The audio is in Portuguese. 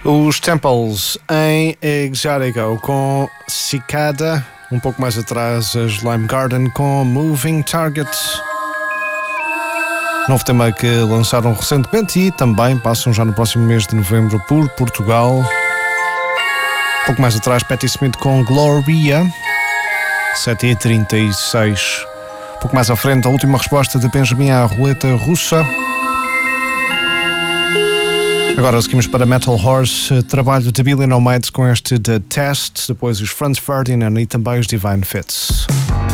Os Temples em Exotico com Cicada. Um pouco mais atrás, as Lime Garden com Moving Targets. Novo tema que lançaram recentemente e também passam já no próximo mês de novembro por Portugal. Um pouco mais atrás, Patti Smith com Gloria, 7h36. Um pouco mais à frente, a última resposta de Benjamin à roleta russa. Agora seguimos para Metal Horse, trabalho de Billy Nomads com este The Test, depois os Franz Ferdinand e também os Divine Fits.